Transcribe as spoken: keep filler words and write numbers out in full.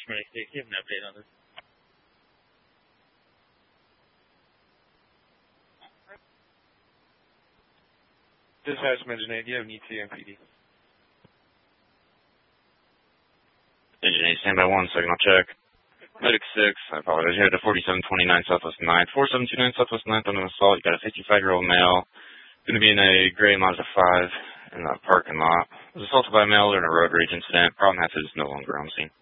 Ashburn six, give an update on this. Dispatch Engine eight, do you have an E T M P D? Engine eight, stand by one second, I'll check. Medic six, I apologize, you had a forty-seven twenty-nine Southwest ninth, forty-seven twenty-nine Southwest ninth on an assault, you got a fifty-five-year-old male, going to be in a gray Mazda five in the parking lot. Was assaulted by a male in a road rage incident, problem method is no longer on scene.